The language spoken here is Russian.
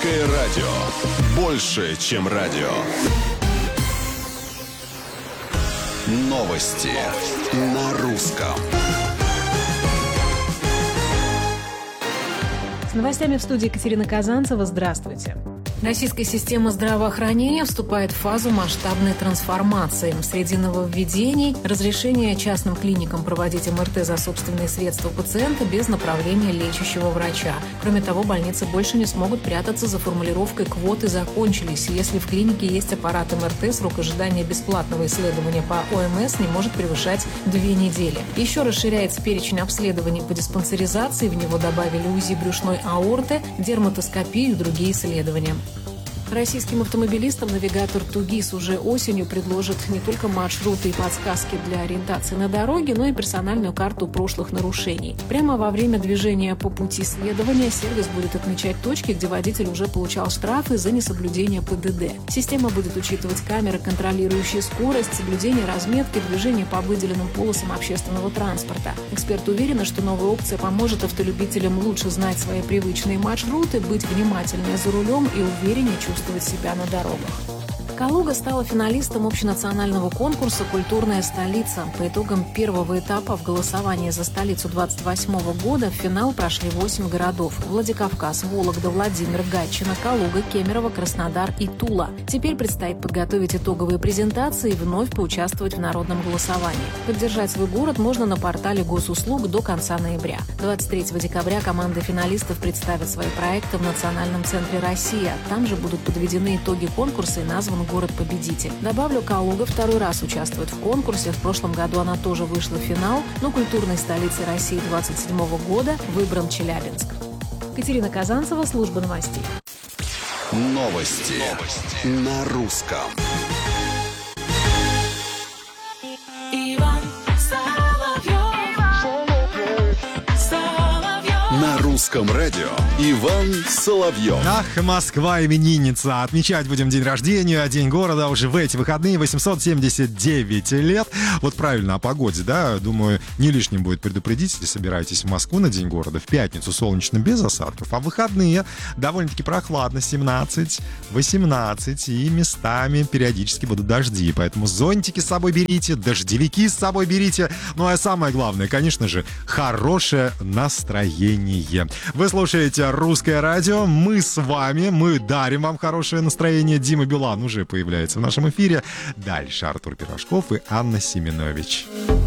Русское радио. Больше, чем радио. Новости на русском. С новостями в студии Екатерина Казанцева. Здравствуйте. Российская система здравоохранения вступает в фазу масштабной трансформации. Среди нововведений – разрешение частным клиникам проводить МРТ за собственные средства пациента без направления лечащего врача. Кроме того, больницы больше не смогут прятаться за формулировкой «квоты закончились». Если в клинике есть аппарат МРТ, срок ожидания бесплатного исследования по ОМС не может превышать 2 недели. Еще расширяется перечень обследований по диспансеризации. В него добавили УЗИ брюшной аорты, дерматоскопию и другие исследования. Российским автомобилистам навигатор ТУГИС уже осенью предложит не только маршруты и подсказки для ориентации на дороге, но и персональную карту прошлых нарушений. Прямо во время движения по пути следования сервис будет отмечать точки, где водитель уже получал штрафы за несоблюдение ПДД. Система будет учитывать камеры, контролирующие скорость, соблюдение разметки, движение по выделенным полосам общественного транспорта. Эксперты уверены, что новая опция поможет автолюбителям лучше знать свои привычные маршруты, быть внимательнее за рулем и увереннее чувствовать себя на дорогах. Калуга стала финалистом общенационального конкурса «Культурная столица». По итогам первого этапа в голосовании за столицу 2028 года в финал прошли 8 городов – Владикавказ, Вологда, Владимир, Гатчина, Калуга, Кемерово, Краснодар и Тула. Теперь предстоит подготовить итоговые презентации и вновь поучаствовать в народном голосовании. Поддержать свой город можно на портале госуслуг до конца ноября. 23 декабря команда финалистов представит свои проекты в Национальном центре «Россия». Там же будут подведены итоги конкурса и назван город-победитель. Добавлю, Калуга второй раз участвует в конкурсе. В прошлом году она тоже вышла в финал, но культурной столицей России 2027 года выбран Челябинск. Екатерина Казанцева, служба новостей. Новости на русском. На русском радио Иван Соловьев. Ах, Москва, именинница. Отмечать будем день рождения, день города уже в эти выходные. 879 лет. Вот правильно, о погоде, да? Думаю, не лишним будет предупредить, если собираетесь в Москву на день города. В пятницу солнечно, без осадков. А в выходные довольно-таки прохладно. 17, 18. И местами периодически будут дожди. Поэтому зонтики с собой берите, дождевики с собой берите. Ну а самое главное, конечно же, хорошее настроение. Вы слушаете «Русское радио». Мы с вами. Мы дарим вам хорошее настроение. Дима Билан уже появляется в нашем эфире. Дальше Артур Пирожков и Анна Семенович.